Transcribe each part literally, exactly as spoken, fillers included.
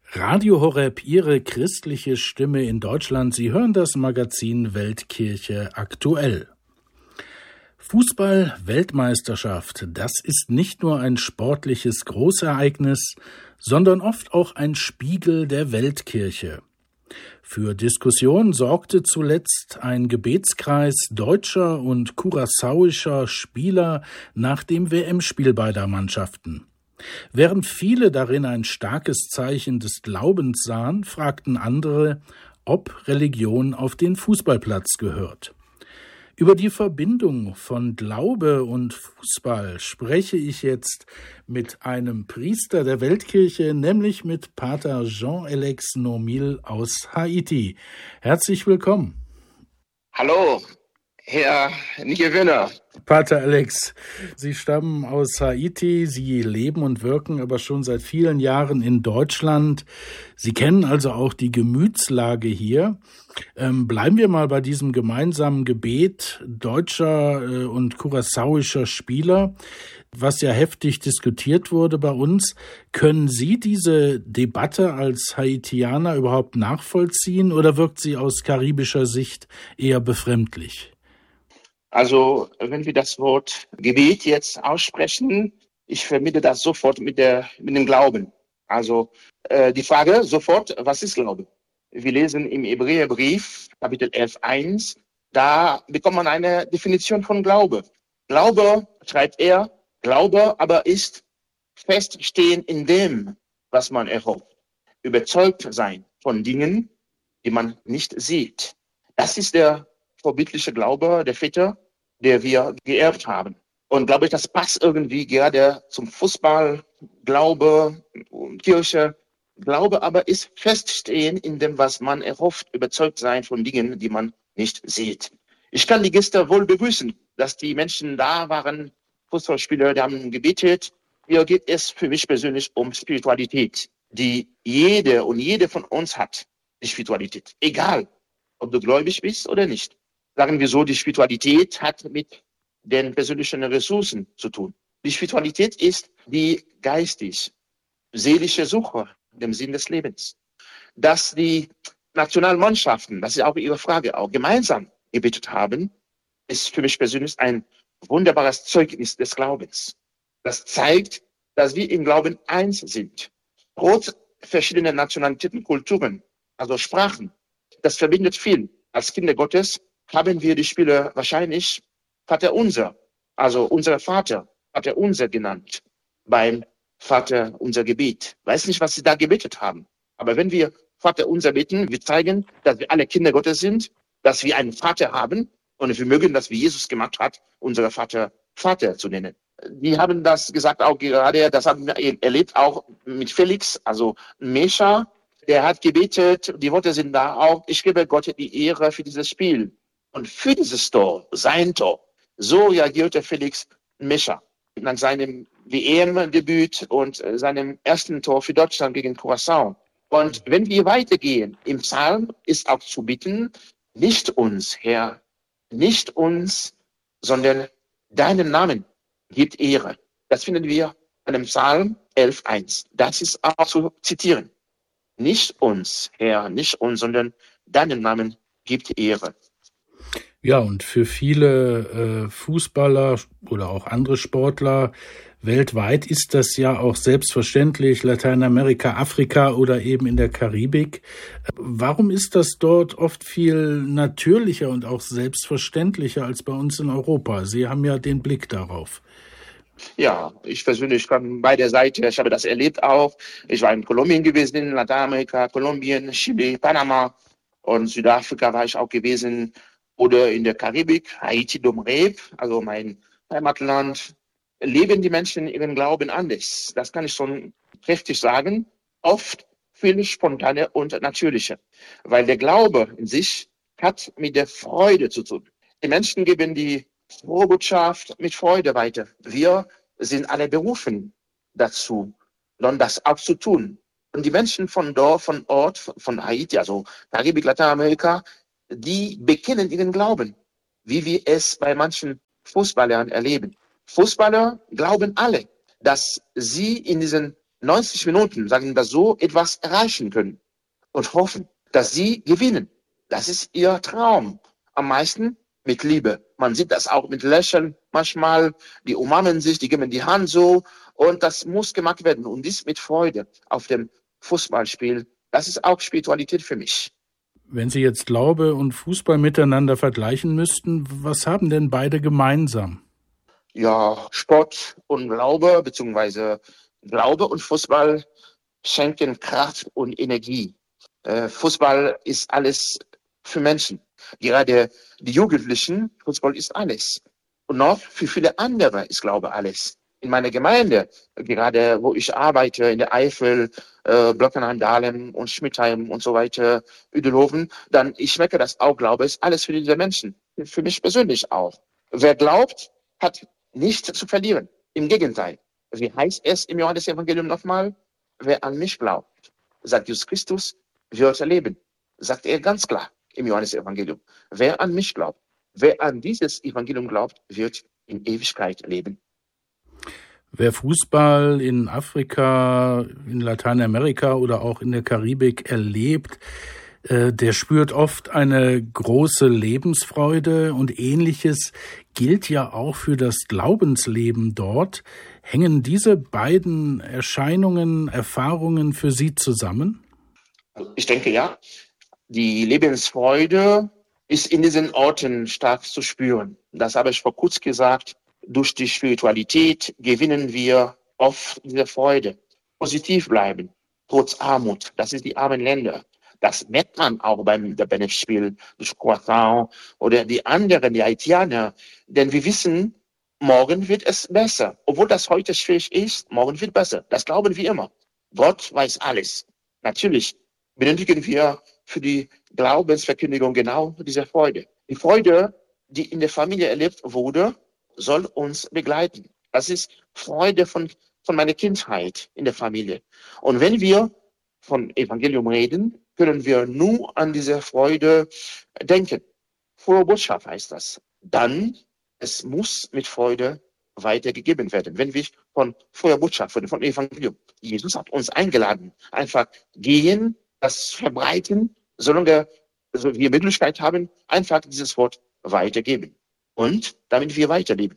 Radio Horeb, Ihre christliche Stimme in Deutschland. Sie hören das Magazin Weltkirche aktuell. Fußball-Weltmeisterschaft, das ist nicht nur ein sportliches Großereignis, sondern oft auch ein Spiegel der Weltkirche. Für Diskussion sorgte zuletzt ein Gebetskreis deutscher und curacauischer Spieler nach dem W M-Spiel beider Mannschaften. Während viele darin ein starkes Zeichen des Glaubens sahen, fragten andere, ob Religion auf den Fußballplatz gehört. Über die Verbindung von Glaube und Fußball spreche ich jetzt mit einem Priester der Weltkirche, nämlich mit Pater Jean-Alex Nomil aus Haiti. Herzlich willkommen. Hallo, Herr Niewöhner. Pater Alex, Sie stammen aus Haiti, Sie leben und wirken aber schon seit vielen Jahren in Deutschland. Sie kennen also auch die Gemütslage hier. Ähm, bleiben wir mal bei diesem gemeinsamen Gebet deutscher äh, und curacauischer Spieler, was ja heftig diskutiert wurde bei uns. Können Sie diese Debatte als Haitianer überhaupt nachvollziehen oder wirkt sie aus karibischer Sicht eher befremdlich? Also, wenn wir das Wort Gebet jetzt aussprechen, ich verbinde das sofort mit der, mit dem Glauben. Also, äh, die Frage sofort, was ist Glaube? Wir lesen im Hebräerbrief, Kapitel elf, eins, da bekommt man eine Definition von Glaube. Glaube, schreibt er, Glaube aber ist feststehen in dem, was man erhofft. Überzeugt sein von Dingen, die man nicht sieht. Das ist der vorbildliche Glaube der Väter, der wir geerbt haben. Und glaube ich, das passt irgendwie gerade zum Fußball, Glaube, Kirche. Glaube aber ist feststehen in dem, was man erhofft, überzeugt sein von Dingen, die man nicht sieht. Ich kann die Gäste wohl begrüßen, dass die Menschen da waren, Fußballspieler, die haben gebetet. Hier geht es für mich persönlich um Spiritualität, die jede und jede von uns hat, die Spiritualität. Egal, ob du gläubig bist oder nicht. Sagen wir so, die Spiritualität hat mit den persönlichen Ressourcen zu tun. Die Spiritualität ist die geistig, seelische Suche, dem Sinn des Lebens. Dass die Nationalmannschaften, das ist auch Ihre Frage, auch gemeinsam gebetet haben, ist für mich persönlich ein wunderbares Zeugnis des Glaubens. Das zeigt, dass wir im Glauben eins sind. Trotz verschiedener Nationalitäten, Kulturen, also Sprachen, das verbindet viel. Als Kinder Gottes haben wir die Spiele wahrscheinlich Vater Unser, also unser Vater, Vater Unser genannt, beim Vater Unser Gebet. Weiß nicht, was sie da gebetet haben. Aber wenn wir Vater Unser beten, wir zeigen, dass wir alle Kinder Gottes sind, dass wir einen Vater haben und wir mögen, dass wie Jesus gemacht hat, unser Vater Vater zu nennen. Die haben das gesagt auch gerade, das haben wir erlebt auch mit Felix, also Mesha, der hat gebetet, die Worte sind da auch, ich gebe Gott die Ehre für dieses Spiel. Und für dieses Tor, sein Tor, so reagierte Felix Mesha nach seinem W M-Debüt und seinem ersten Tor für Deutschland gegen Curaçao. Und wenn wir weitergehen, im Psalm ist auch zu bitten, nicht uns, Herr, nicht uns, sondern deinen Namen gibt Ehre. Das finden wir in dem Psalm elf, eins. Das ist auch zu zitieren. Nicht uns, Herr, nicht uns, sondern deinen Namen gibt Ehre. Ja, und für viele äh, Fußballer oder auch andere Sportler weltweit ist das ja auch selbstverständlich, Lateinamerika, Afrika oder eben in der Karibik. Warum ist das dort oft viel natürlicher und auch selbstverständlicher als bei uns in Europa? Sie haben ja den Blick darauf. Ja, ich persönlich kann bei der Seite, ich habe das erlebt auch. Ich war in Kolumbien gewesen, in Lateinamerika, Kolumbien, Chile, Panama und Südafrika war ich auch gewesen. Oder in der Karibik, Haiti, Domrep, also mein Heimatland, leben die Menschen ihren Glauben anders. Das kann ich schon kräftig sagen. Oft viel spontaner und natürlicher. Weil der Glaube in sich hat mit der Freude zu tun. Die Menschen geben die frohe Botschaft mit Freude weiter. Wir sind alle berufen dazu, dann das auch zu tun. Und die Menschen von dort, von Ort, von Haiti, also Karibik, Lateinamerika, die bekennen ihren Glauben, wie wir es bei manchen Fußballern erleben. Fußballer glauben alle, dass sie in diesen neunzig Minuten, sagen wir so, etwas erreichen können und hoffen, dass sie gewinnen. Das ist ihr Traum. Am meisten mit Liebe. Man sieht das auch mit Lächeln manchmal. Die umarmen sich, die geben die Hand so. Und das muss gemacht werden. Und dies mit Freude auf dem Fußballspiel. Das ist auch Spiritualität für mich. Wenn Sie jetzt Glaube und Fußball miteinander vergleichen müssten, was haben denn beide gemeinsam? Ja, Sport und Glaube, beziehungsweise Glaube und Fußball schenken Kraft und Energie. Äh, Fußball ist alles für Menschen. Gerade die Jugendlichen, Fußball ist alles. Und noch für viele andere ist Glaube alles. In meiner Gemeinde, gerade wo ich arbeite, in der Eifel, äh, Blockenheim, Dahlem und Schmidtheim und so weiter, Udelhofen, dann ich merke, dass auch Glaube ist alles für diese Menschen. Für mich persönlich auch. Wer glaubt, hat nichts zu verlieren. Im Gegenteil. Wie heißt es im Johannes-Evangelium nochmal? Wer an mich glaubt, sagt Jesus Christus, wird leben. Sagt er ganz klar im Johannes-Evangelium. Wer an mich glaubt, wer an dieses Evangelium glaubt, wird in Ewigkeit leben. Wer Fußball in Afrika, in Lateinamerika oder auch in der Karibik erlebt, äh, der spürt oft eine große Lebensfreude, und Ähnliches gilt ja auch für das Glaubensleben dort. Hängen diese beiden Erscheinungen, Erfahrungen für Sie zusammen? Ich denke ja. Die Lebensfreude ist in diesen Orten stark zu spüren. Das habe ich vor kurzem gesagt. Durch die Spiritualität gewinnen wir oft diese Freude. Positiv bleiben, trotz Armut. Das ist die armen Länder. Das merkt man auch beim Benefspiel durch Croissant oder die anderen, die Haitianer. Denn wir wissen, morgen wird es besser. Obwohl das heute schwierig ist, morgen wird besser. Das glauben wir immer. Gott weiß alles. Natürlich benötigen wir für die Glaubensverkündigung genau diese Freude. Die Freude, die in der Familie erlebt wurde, soll uns begleiten. Das ist Freude von, von meiner Kindheit in der Familie. Und wenn wir von Evangelium reden, können wir nur an diese Freude denken. Frohe Botschaft heißt das. Dann, es muss mit Freude weitergegeben werden. Wenn wir von froher Botschaft, von, von Evangelium, Jesus hat uns eingeladen, einfach gehen, das verbreiten, solange also wir Möglichkeit haben, einfach dieses Wort weitergeben. Und damit wir weiterleben.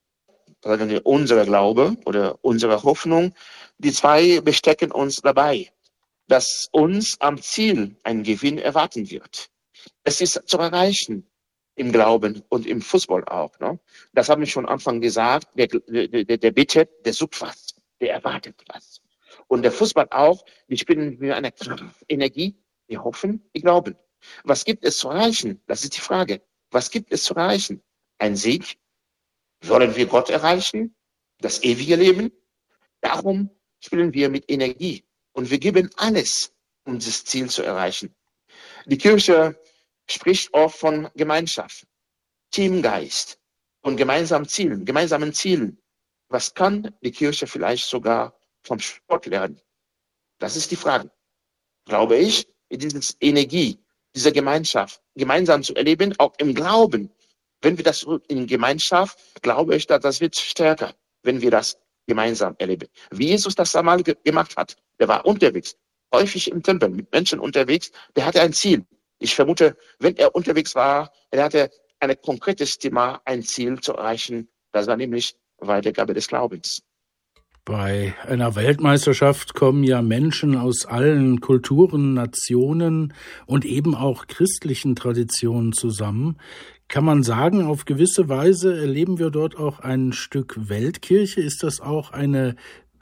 Sagen wir, unser Glaube oder unsere Hoffnung, die zwei bestecken uns dabei, dass uns am Ziel ein Gewinn erwarten wird. Es ist zu erreichen im Glauben und im Fußball auch. Ne? Das habe ich schon am Anfang gesagt. Der, der, der bittet, der sucht was, der erwartet was. Und der Fußball auch, die spielen mit einer Energie, wir hoffen, wir glauben. Was gibt es zu erreichen? Das ist die Frage. Was gibt es zu erreichen? Ein Sieg? Wollen wir Gott erreichen? Das ewige Leben? Darum spielen wir mit Energie. Und wir geben alles, um dieses Ziel zu erreichen. Die Kirche spricht oft von Gemeinschaft, Teamgeist und gemeinsamen Zielen, gemeinsamen Zielen. Was kann die Kirche vielleicht sogar vom Sport lernen? Das ist die Frage. Glaube ich, diese Energie, diese Gemeinschaft gemeinsam zu erleben, auch im Glauben. Wenn wir das in Gemeinschaft, glaube ich, dass das wird stärker, wenn wir das gemeinsam erleben. Wie Jesus das einmal ge- gemacht hat. Der war unterwegs, häufig im Tempel, mit Menschen unterwegs. Der hatte ein Ziel. Ich vermute, wenn er unterwegs war, er hatte ein konkretes Thema, ein Ziel zu erreichen. Das war nämlich Weitergabe des Glaubens. Bei einer Weltmeisterschaft kommen ja Menschen aus allen Kulturen, Nationen und eben auch christlichen Traditionen zusammen. Kann man sagen, auf gewisse Weise erleben wir dort auch ein Stück Weltkirche? Ist das auch eine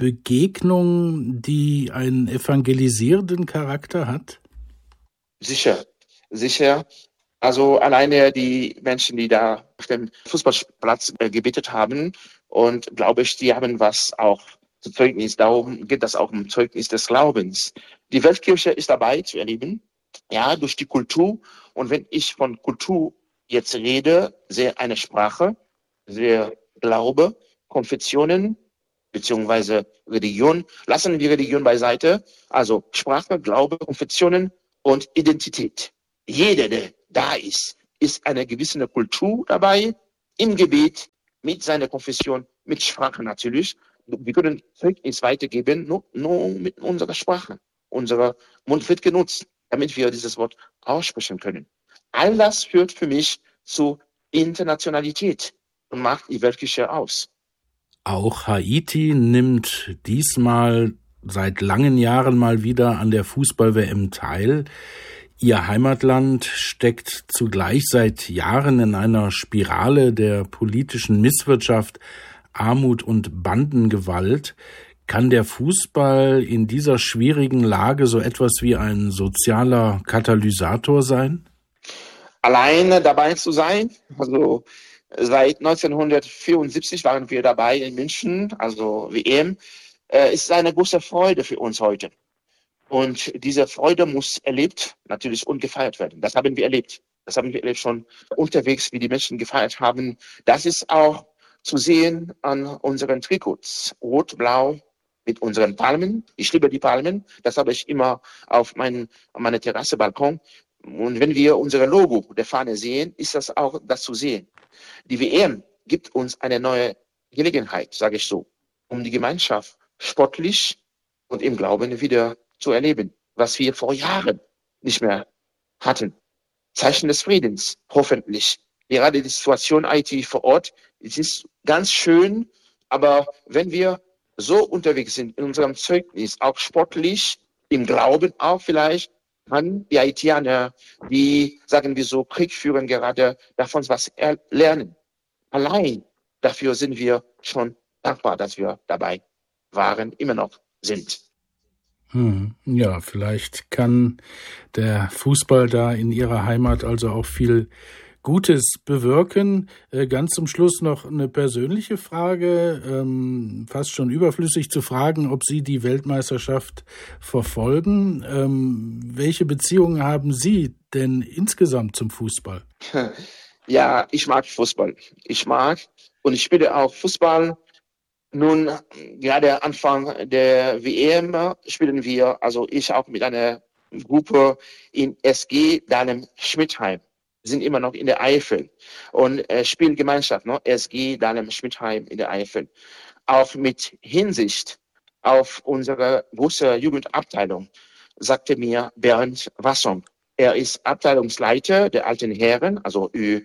Begegnung, die einen evangelisierenden Charakter hat? Sicher, sicher. Also alleine die Menschen, die da auf dem Fußballplatz äh, gebetet haben, und glaube ich, die haben was auch zu Zeugnis. Darum geht das auch um Zeugnis des Glaubens. Die Weltkirche ist dabei zu erleben, ja, durch die Kultur. Und wenn ich von Kultur jetzt rede, sehe eine Sprache, sehe Glaube, Konfessionen beziehungsweise Religion. Lassen wir Religion beiseite. Also Sprache, Glaube, Konfessionen und Identität. Jeder, der da ist, ist eine gewisse Kultur dabei, im Gebet, mit seiner Konfession, mit Sprache natürlich. wir können Zeugnis weitergeben, nur, nur mit unserer Sprache. Unser Mund wird genutzt, damit wir dieses Wort aussprechen können. All das führt für mich zu Internationalität und macht die Weltkirche aus. Auch Haiti nimmt diesmal seit langen Jahren mal wieder an der Fußball-W M teil. Ihr Heimatland steckt zugleich seit Jahren in einer Spirale der politischen Misswirtschaft, Armut und Bandengewalt. Kann der Fußball in dieser schwierigen Lage so etwas wie ein sozialer Katalysator sein? Alleine dabei zu sein, also seit neunzehnhundertvierundsiebzig waren wir dabei in München, also W M, äh, ist eine große Freude für uns heute. Und diese Freude muss erlebt, natürlich und gefeiert werden. Das haben wir erlebt. Das haben wir erlebt schon unterwegs, wie die Menschen gefeiert haben. Das ist auch zu sehen an unseren Trikots. Rot, blau mit unseren Palmen. Ich liebe die Palmen. Das habe ich immer auf meinen, meiner Terrasse, Balkon. Und wenn wir unser Logo der Fahne sehen, ist das auch das zu sehen. Die W M gibt uns eine neue Gelegenheit, sage ich so, um die Gemeinschaft sportlich und im Glauben wieder zu erleben, was wir vor Jahren nicht mehr hatten. Zeichen des Friedens, hoffentlich. Gerade die Situation Haiti vor Ort, es ist ganz schön, aber wenn wir so unterwegs sind in unserem Zeugnis, auch sportlich, im Glauben auch vielleicht, kann die Haitianer, die, sagen wir so, Krieg führen, gerade davon was lernen. Allein dafür sind wir schon dankbar, dass wir dabei waren, immer noch sind. Hm, ja, vielleicht kann der Fußball da in Ihrer Heimat also auch viel Gutes bewirken. Äh, ganz zum Schluss noch eine persönliche Frage, ähm, fast schon überflüssig zu fragen, ob Sie die Weltmeisterschaft verfolgen. Ähm, welche Beziehungen haben Sie denn insgesamt zum Fußball? Ja, ich mag Fußball. Ich mag und ich spiele auch Fußball. Nun, gerade Anfang der W M spielen wir, also ich auch mit einer Gruppe in S G Dahlem-Schmidtheim. Wir sind immer noch in der Eifel und äh, Spielgemeinschaft, ne? S G Dahlem-Schmidtheim in der Eifel. Auch mit Hinsicht auf unsere große Jugendabteilung sagte mir Bernd Wassong. Er ist Abteilungsleiter der alten Herren, also Ü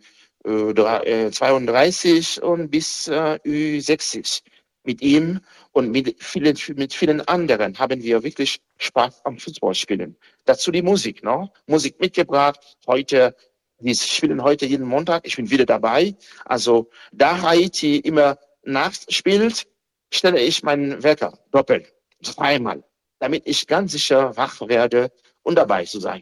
zweiunddreißig und bis äh, Ü sechzig. Mit ihm und mit vielen, mit vielen anderen haben wir wirklich Spaß am Fußballspielen. Dazu die Musik, ne? Musik mitgebracht. Heute, die spielen heute jeden Montag. Ich bin wieder dabei. Also, da Haiti immer nachts spielt, stelle ich meinen Wecker doppelt, zweimal, damit ich ganz sicher wach werde und dabei zu sein.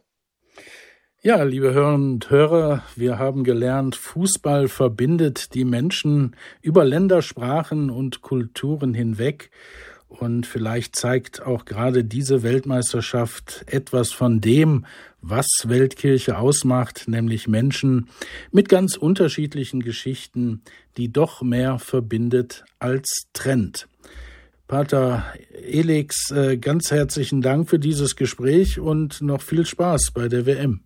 Ja, liebe Hörerinnen und Hörer, wir haben gelernt, Fußball verbindet die Menschen über Ländersprachen und Kulturen hinweg. Und vielleicht zeigt auch gerade diese Weltmeisterschaft etwas von dem, was Weltkirche ausmacht, nämlich Menschen mit ganz unterschiedlichen Geschichten, die doch mehr verbindet als trennt. Pater Elix, ganz herzlichen Dank für dieses Gespräch und noch viel Spaß bei der W M.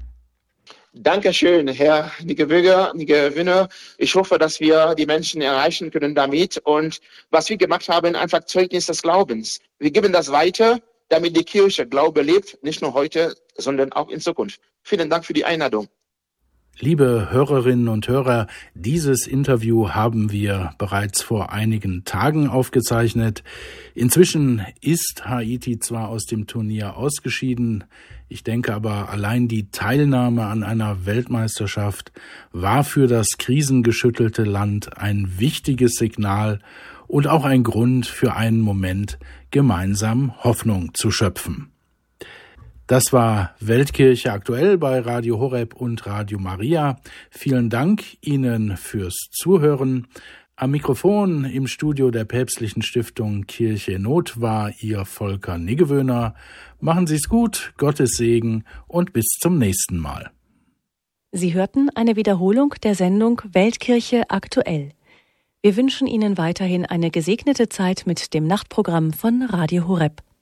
Dankeschön, Herr Niggewöger, Niggewinner. Ich hoffe, dass wir die Menschen erreichen können damit. Und was wir gemacht haben, einfach Zeugnis des Glaubens. Wir geben das weiter, damit die Kirche Glaube lebt, nicht nur heute, sondern auch in Zukunft. Vielen Dank für die Einladung. Liebe Hörerinnen und Hörer, dieses Interview haben wir bereits vor einigen Tagen aufgezeichnet. Inzwischen ist Haiti zwar aus dem Turnier ausgeschieden, ich denke aber, allein die Teilnahme an einer Weltmeisterschaft war für das krisengeschüttelte Land ein wichtiges Signal und auch ein Grund für einen Moment, gemeinsam Hoffnung zu schöpfen. Das war Weltkirche aktuell bei Radio Horeb und Radio Maria. Vielen Dank Ihnen fürs Zuhören. Am Mikrofon im Studio der Päpstlichen Stiftung Kirche in Not war Ihr Volker Niggewöhner. Machen Sie es gut, Gottes Segen und bis zum nächsten Mal. Sie hörten eine Wiederholung der Sendung Weltkirche aktuell. Wir wünschen Ihnen weiterhin eine gesegnete Zeit mit dem Nachtprogramm von Radio Horeb.